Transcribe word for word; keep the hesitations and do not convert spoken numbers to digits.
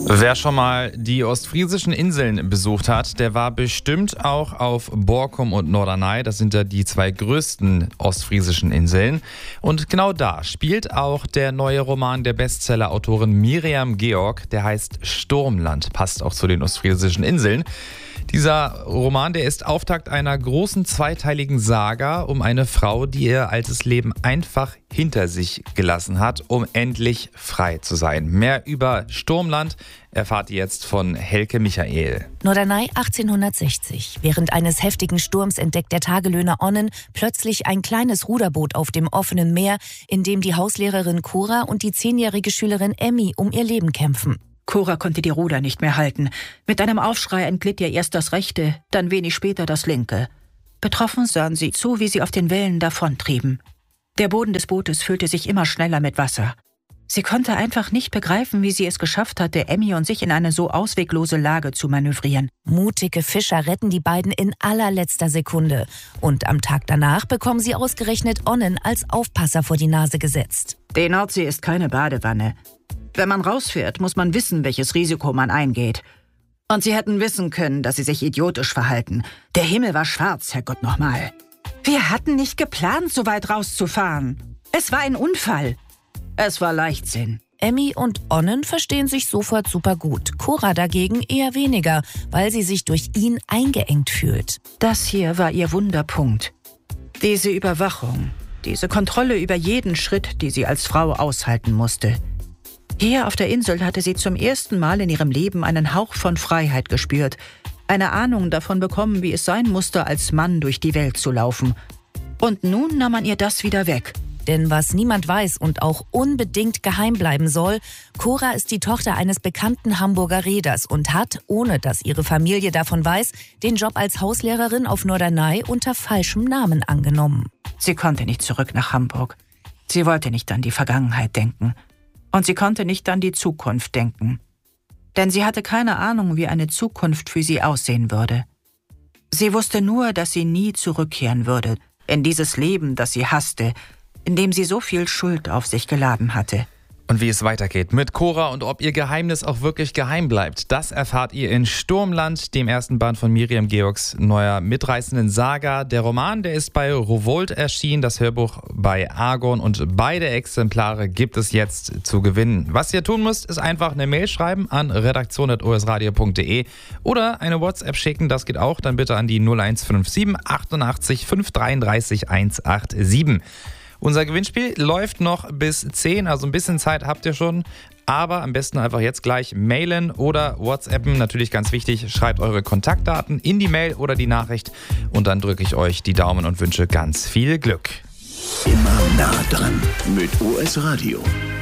Wer schon mal die ostfriesischen Inseln besucht hat, der war bestimmt auch auf Borkum und Norderney. Das sind ja die zwei größten ostfriesischen Inseln. Und genau da spielt auch der neue Roman der Bestseller-Autorin Miriam Georg. Der heißt Sturmland, passt auch zu den ostfriesischen Inseln. Dieser Roman, der ist Auftakt einer großen zweiteiligen Saga um eine Frau, die ihr altes Leben einfach hinter sich gelassen hat, um endlich frei zu sein. Mehr über Sturmland erfahrt ihr jetzt von Helke Michael. Norderney achtzehnhundertsechzig. Während eines heftigen Sturms entdeckt der Tagelöhner Onnen plötzlich ein kleines Ruderboot auf dem offenen Meer, in dem die Hauslehrerin Cora und die zehnjährige Schülerin Emmy um ihr Leben kämpfen. Cora konnte die Ruder nicht mehr halten. Mit einem Aufschrei entglitt ihr erst das rechte, dann wenig später das linke. Betroffen sahen sie zu, wie sie auf den Wellen davontrieben. Der Boden des Bootes füllte sich immer schneller mit Wasser. Sie konnte einfach nicht begreifen, wie sie es geschafft hatte, Emmy und sich in eine so ausweglose Lage zu manövrieren. Mutige Fischer retten die beiden in allerletzter Sekunde. Und am Tag danach bekommen sie ausgerechnet Onnen als Aufpasser vor die Nase gesetzt. Die Nordsee ist keine Badewanne. Wenn man rausfährt, muss man wissen, welches Risiko man eingeht. Und sie hätten wissen können, dass sie sich idiotisch verhalten. Der Himmel war schwarz, Herrgott nochmal. Wir hatten nicht geplant, so weit rauszufahren. Es war ein Unfall. Es war Leichtsinn. Emmy und Onnen verstehen sich sofort super gut. Cora dagegen eher weniger, weil sie sich durch ihn eingeengt fühlt. Das hier war ihr Wunderpunkt. Diese Überwachung, diese Kontrolle über jeden Schritt, die sie als Frau aushalten musste. Hier auf der Insel hatte sie zum ersten Mal in ihrem Leben einen Hauch von Freiheit gespürt, eine Ahnung davon bekommen, wie es sein musste, als Mann durch die Welt zu laufen. Und nun nahm man ihr das wieder weg. Denn was niemand weiß und auch unbedingt geheim bleiben soll, Cora ist die Tochter eines bekannten Hamburger Reeders und hat, ohne dass ihre Familie davon weiß, den Job als Hauslehrerin auf Norderney unter falschem Namen angenommen. Sie konnte nicht zurück nach Hamburg. Sie wollte nicht an die Vergangenheit denken. Und sie konnte nicht an die Zukunft denken. Denn sie hatte keine Ahnung, wie eine Zukunft für sie aussehen würde. Sie wusste nur, dass sie nie zurückkehren würde in dieses Leben, das sie hasste, in dem sie so viel Schuld auf sich geladen hatte. Und wie es weitergeht mit Cora und ob ihr Geheimnis auch wirklich geheim bleibt, das erfahrt ihr in Sturmland, dem ersten Band von Miriam Georgs neuer mitreißenden Saga. Der Roman, der ist bei Rowohlt erschienen, das Hörbuch bei Argon und beide Exemplare gibt es jetzt zu gewinnen. Was ihr tun müsst, ist einfach eine Mail schreiben an redaktion at o s radio punkt d e oder eine WhatsApp schicken, das geht auch, dann bitte an die null eins fünf sieben achtundachtzig fünf dreiunddreißig hundertsiebenundachtzig. Unser Gewinnspiel läuft noch bis zehn, also ein bisschen Zeit habt ihr schon. Aber am besten einfach jetzt gleich mailen oder WhatsAppen. Natürlich ganz wichtig, schreibt eure Kontaktdaten in die Mail oder die Nachricht. Und dann drücke ich euch die Daumen und wünsche ganz viel Glück. Immer nah dran mit O S Radio.